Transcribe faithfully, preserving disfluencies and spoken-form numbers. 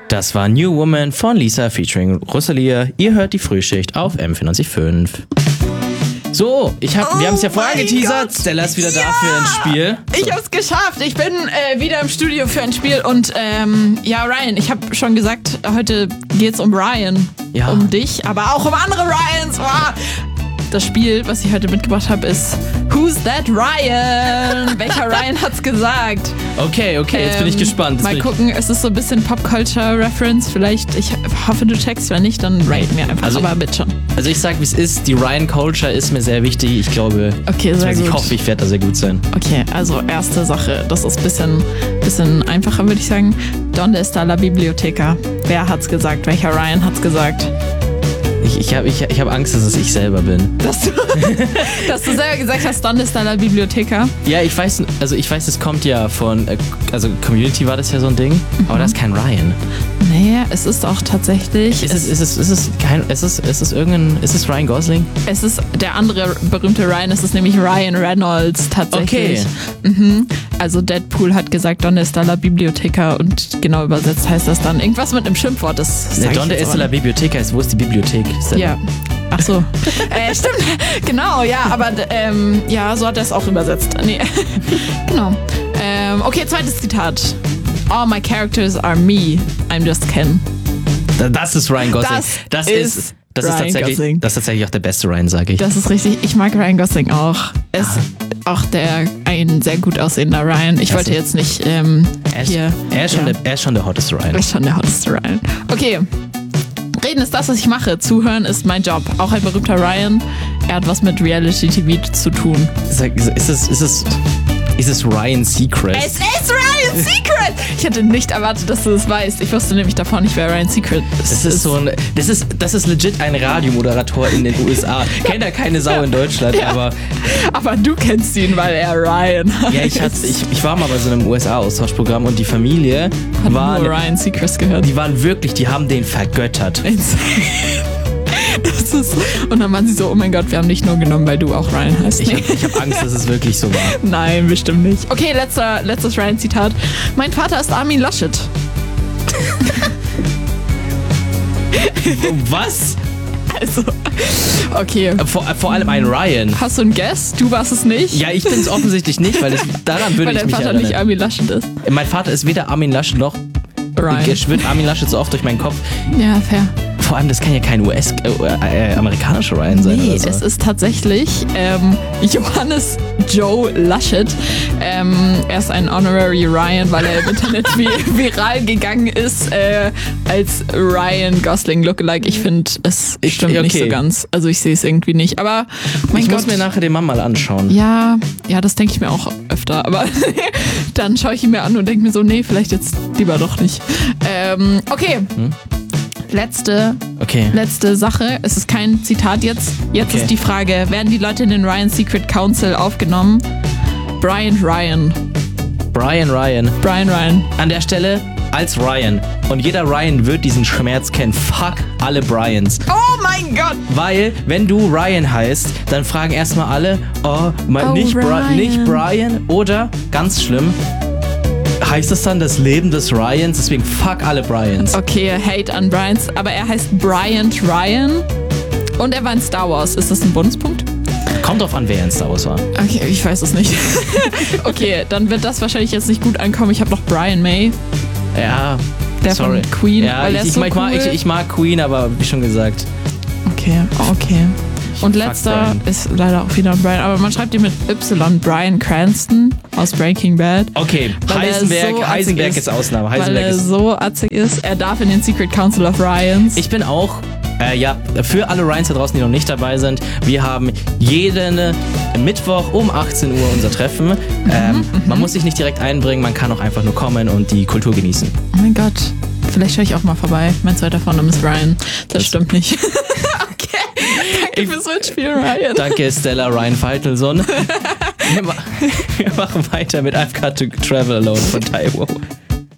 Das war New Woman von Lisa featuring Rosalia. Ihr hört die Frühschicht auf M vierundneunzig Komma fünf. So, ich hab, oh wir haben es ja vorher geteasert. Gott. Stella ist wieder ja, da für ein Spiel. So. Ich hab's geschafft. Ich bin äh, wieder im Studio für ein Spiel. Und ähm, ja, Ryan, ich habe schon gesagt, heute geht's um Ryan. Ja. Um dich, aber auch um andere Ryans. Oh. Das Spiel, was ich heute mitgebracht habe, ist Who's That Ryan? Welcher Ryan hat's gesagt? Okay, okay, jetzt ähm, bin ich gespannt. Jetzt mal ich gucken, es ist so ein bisschen Pop-Culture-Reference. Vielleicht, ich hoffe, du checkst, wenn nicht, dann raten wir einfach. Also, aber bitte schon. Also ich sag, wie es ist, die Ryan-Culture ist mir sehr wichtig. Ich glaube, okay, sehr also ich gut. hoffe, ich werde da sehr gut sein. Okay, also erste Sache, das ist ein bisschen, bisschen einfacher, würde ich sagen. Donde está la biblioteca? Wer hat's gesagt? Welcher Ryan hat's gesagt? Ich, ich habe ich, ich hab Angst, dass es ich selber bin. Dass du, dass du selber gesagt hast, Donde está la biblioteca? Ja, ich weiß, also ich weiß, es kommt ja von, also Community war das ja so ein Ding, mhm. aber das ist kein Ryan. Nee, es ist auch tatsächlich... Ist es, ist es, ist es kein, ist es, ist es irgendein, ist es Ryan Gosling? Es ist der andere berühmte Ryan, es ist nämlich Ryan Reynolds tatsächlich. Okay. Mhm. Also Deadpool hat gesagt, Donde está la biblioteca und genau übersetzt heißt das dann irgendwas mit einem Schimpfwort. Das ne, Donde está la biblioteca ist, wo ist die Bibliothek? Ist ja. Ach so. äh, stimmt. Genau, ja, aber ähm, ja, so hat er es auch übersetzt. Nee. Genau. Ähm, okay, zweites Zitat. All my characters are me. I'm just Ken. Das ist Ryan Gosling. Das, das ist, ist das ist, Ryan tatsächlich, Gosling. das ist tatsächlich auch der beste Ryan, sage ich. Das ist richtig. Ich mag Ryan Gosling auch. Er ist ah. auch der, ein sehr gut aussehender Ryan. Ich wollte jetzt nicht ähm, er ist, hier... Er ist, schon ja. der, er ist schon der hotteste Ryan. Er ist schon der hotteste Ryan. Okay. Reden ist das, was ich mache. Zuhören ist mein Job. Auch ein berühmter Ryan. Er hat was mit Reality-T V zu tun. Ist es, ist es, ist es Ryan Seacrest? Es ist Ryan Seacrest! Ich hätte nicht erwartet, dass du das weißt. Ich wusste nämlich davon nicht, wer Ryan Seacrest ist. Das ist so ein, das ist, das ist legit ein Radiomoderator in den U S A. Kennt ja keine Sau in Deutschland, ja. aber... Aber du kennst ihn, weil er Ryan heißt. Ja, ich, hatte, ich, ich war mal bei so einem U S A-Austauschprogramm und die Familie hat war... nur Ryan Seacrest gehört. Die waren wirklich, die haben den vergöttert. Das ist, und dann waren sie so, oh mein Gott, wir haben dich nur genommen, weil du auch Ryan heißt. Ich, ich habe Angst, dass es wirklich so war. Nein, bestimmt nicht. Okay, letzter, letztes Ryan-Zitat. Mein Vater ist Armin Laschet. Was? Also, okay. Vor, vor allem ein Ryan. Hast du einen Guess? Du warst es nicht? Ja, ich bin es offensichtlich nicht, weil es, daran würde weil ich mich Vater erinnern. Nicht Armin Laschet ist. Mein Vater ist weder Armin Laschet noch Ryan. Schwirrt Armin Laschet so oft durch meinen Kopf. Ja, fair. Vor allem, das kann ja kein U S-amerikanischer äh, äh, Ryan sein. Nee, oder so. es ist tatsächlich ähm, Johannes Joe Laschet. Ähm, er ist ein Honorary Ryan, weil er im Internet vi- viral gegangen ist äh, als Ryan Gosling Lookalike. Ich finde, es Ich- stimmt okay. nicht so ganz. Also ich sehe es irgendwie nicht. Aber mein Ich Gott. muss mir nachher den Mann mal anschauen. Ja, ja, das denke ich mir auch öfter. Aber dann schaue ich ihn mir an und denke mir so, nee, vielleicht jetzt lieber doch nicht. Ähm, okay. Hm? Letzte, Okay. letzte Sache. Es ist kein Zitat jetzt. Jetzt Okay. ist die Frage, werden die Leute in den Ryan Secret Council aufgenommen? Brian Ryan. Brian Ryan. Brian Ryan. An der Stelle als Ryan. Und jeder Ryan wird diesen Schmerz kennen. Fuck alle Bryans. Oh mein Gott! Weil, wenn du Ryan heißt, dann fragen erstmal alle, oh, mein, Oh, nicht, Bri- Ryan. nicht Brian. Oder, ganz schlimm, heißt es dann das Leben des Ryans? Deswegen fuck alle Bryans. Okay, Hate an Bryans. Aber er heißt Bryant Ryan. Und er war in Star Wars. Ist das ein Bonuspunkt? Kommt drauf an, wer in Star Wars war. Okay, ich weiß es nicht. Okay, dann wird das wahrscheinlich jetzt nicht gut ankommen. Ich habe noch Brian May. Ja, Der sorry. von Queen, Ja, weil der ich, ist so ich, mag, cool. ich, ich mag Queen, aber wie schon gesagt. Okay, okay. Und Fuck letzter Brian. ist leider auch wieder ein Brian, aber man schreibt ihn mit Y. Brian Cranston aus Breaking Bad. Okay, Weil er Heisenberg, so Heisenberg atzig ist, Ausnahme. Weil Heisenberg er ist. so atzig ist. Er darf in den Secret Council of Ryans. Ich bin auch, äh, ja, für alle Ryans da draußen, die noch nicht dabei sind, wir haben jeden Mittwoch um achtzehn Uhr unser Treffen. Ähm, man muss sich nicht direkt einbringen, man kann auch einfach nur kommen und die Kultur genießen. Oh mein Gott. Vielleicht schaue ich auch mal vorbei. Mein zweiter Vorname ist Ryan. Das, Das- stimmt nicht. Okay. Danke fürs Mitspielen, Ryan. Danke, Stella Ryan Feitelson. wir, ma- wir machen weiter mit I've Got to Travel Alone von Taiwo.